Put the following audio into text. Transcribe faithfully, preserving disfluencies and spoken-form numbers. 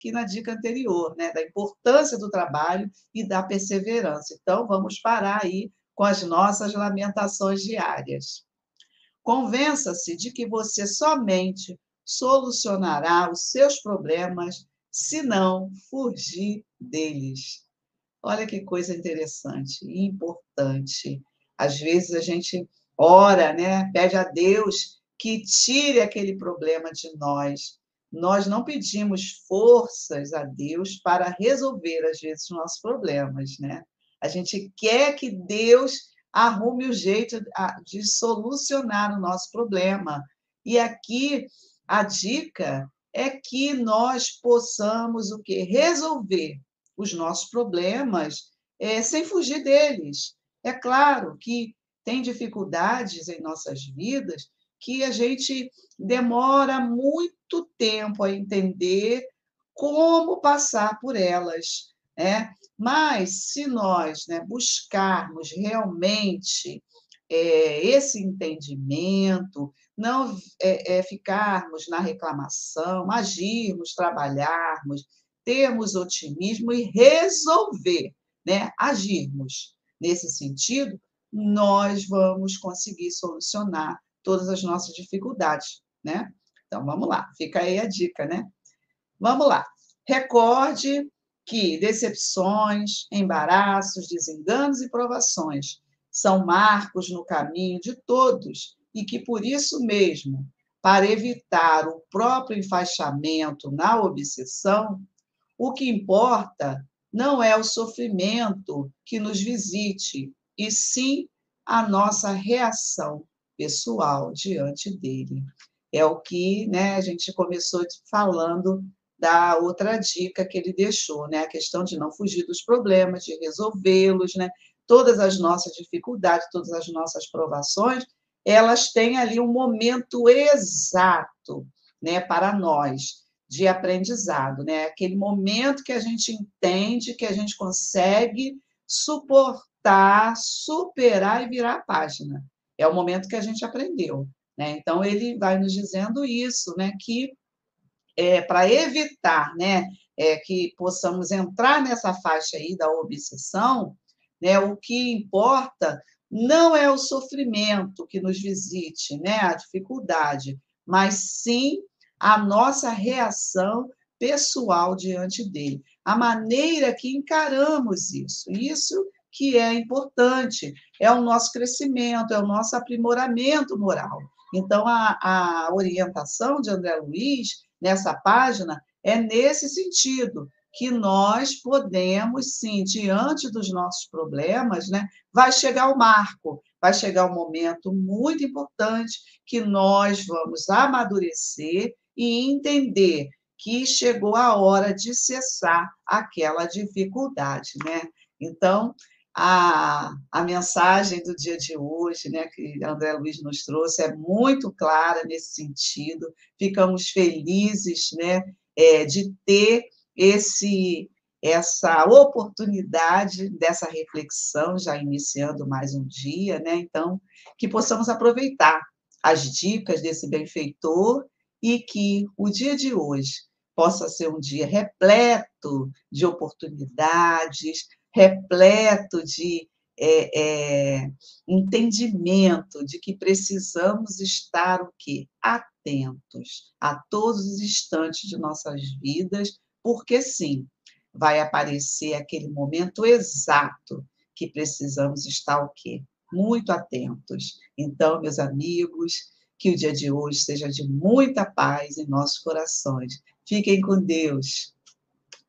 que na dica anterior, né? Da importância do trabalho e da perseverança. Então, vamos parar aí com as nossas lamentações diárias. Convença-se de que você somente solucionará os seus problemas se não fugir deles. Olha que coisa interessante e importante. Às vezes a gente ora, né? Pede a Deus que tire aquele problema de nós. Nós não pedimos forças a Deus para resolver, às vezes, os nossos problemas, né? A gente quer que Deus arrume o jeito de solucionar o nosso problema. E aqui a dica é que nós possamos o quê? Resolver os nossos problemas é, sem fugir deles. É claro que tem dificuldades em nossas vidas que a gente demora muito tempo a entender como passar por elas, né? Mas se nós, né, buscarmos realmente é, esse entendimento, não é, é, ficarmos na reclamação, agirmos, trabalharmos, termos otimismo e resolver, né, agirmos nesse sentido, nós vamos conseguir solucionar todas as nossas dificuldades, né? Então, vamos lá, fica aí a dica, né? Vamos lá. Recorde que decepções, embaraços, desenganos e provações são marcos no caminho de todos e que, por isso mesmo, para evitar o próprio enfaixamento na obsessão, o que importa não é o sofrimento que nos visite, e sim a nossa reação pessoal diante dele. É o que, né, a gente começou falando da outra dica que ele deixou, né? A questão de não fugir dos problemas, de resolvê-los, né? Todas as nossas dificuldades, todas as nossas provações, elas têm ali um momento exato, né, para nós, de aprendizado, né? Aquele momento que a gente entende, que a gente consegue suportar, superar e virar a página. É o momento que a gente aprendeu, né? Então, ele vai nos dizendo isso, né? Que é, para evitar, né, é, que possamos entrar nessa faixa aí da obsessão, né, o que importa não é o sofrimento que nos visite, né, a dificuldade, mas sim a nossa reação pessoal diante dele, a maneira que encaramos isso, isso que é importante, é o nosso crescimento, é o nosso aprimoramento moral. Então, a, a orientação de André Luiz nessa página é nesse sentido, que nós podemos, sim, diante dos nossos problemas, né, vai chegar o marco, vai chegar um momento muito importante que nós vamos amadurecer e entender que chegou a hora de cessar aquela dificuldade, né? Então, a, a mensagem do dia de hoje, né, que André Luiz nos trouxe, é muito clara nesse sentido. Ficamos felizes, né, é, de ter esse, essa oportunidade dessa reflexão, já iniciando mais um dia, né? Então, que possamos aproveitar as dicas desse benfeitor e que o dia de hoje possa ser um dia repleto de oportunidades, repleto de é, é, entendimento de que precisamos estar o quê? Atentos a todos os instantes de nossas vidas, porque sim, vai aparecer aquele momento exato que precisamos estar o quê? Muito atentos. Então, meus amigos, que o dia de hoje seja de muita paz em nossos corações. Fiquem com Deus.